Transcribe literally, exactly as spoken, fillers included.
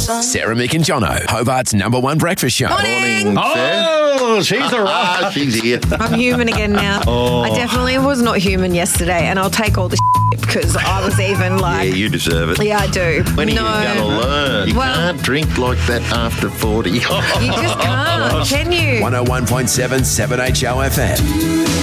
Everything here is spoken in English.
Sarah, Mick and Jono, Hobart's number one breakfast show. Morning. Oh, she's all right. Ah, she's here. I'm human again now. Oh. I definitely was not human yesterday, and I'll take all the shit because I was even like... Yeah, you deserve it. Yeah, I do. When are no. you going to learn? You Well- can't drink like that after forty. You just can't, can you? one oh one point seven, seven H O F M.